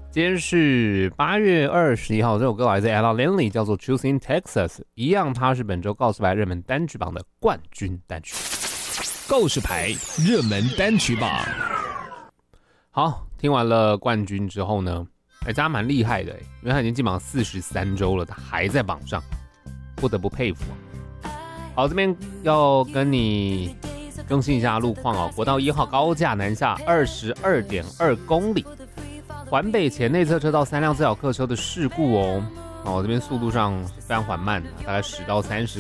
今天是8月21号，这首歌来自 Ella Langley， 叫做 Choosing Texas， 一样它是本周告示牌热门单曲榜的冠军单曲。 告示牌热门单曲榜。 好，听完了冠军之后呢，大家蛮厉害的，因为他已经进榜43周了，他还在榜上，不得不佩服。好，这边要跟你更新一下路况哦。国道1号高架南下22.2公里，环北前内侧车道3辆自小客车的事故哦。这边速度上非常缓慢，大概10到30